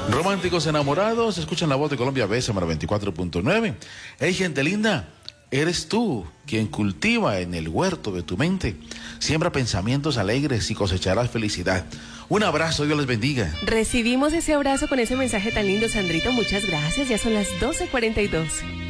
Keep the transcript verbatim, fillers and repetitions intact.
Románticos enamorados, escuchan la voz de Colombia B S M veinticuatro punto nueve. Hey, gente linda, eres tú quien cultiva en el huerto de tu mente. Siembra pensamientos alegres y cosecharás felicidad. Un abrazo, Dios les bendiga. Recibimos ese abrazo con ese mensaje tan lindo, Sandrito. Muchas gracias. Ya son las doce cuarenta y dos.